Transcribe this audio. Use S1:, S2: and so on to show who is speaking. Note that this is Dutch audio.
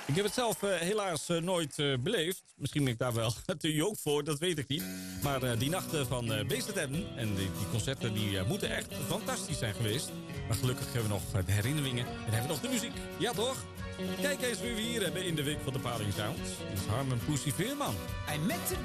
S1: Ik heb het zelf helaas nooit beleefd. Misschien ben ik daar wel te jong voor, dat weet ik niet. Maar die nachten van BZN en die concerten die moeten echt fantastisch zijn geweest. Maar gelukkig hebben we nog de herinneringen en hebben we nog de muziek. Ja toch? Kijk eens wie we hier hebben in de week van de Paling Sound. Dit is Harmen Poesie Veerman.
S2: I met a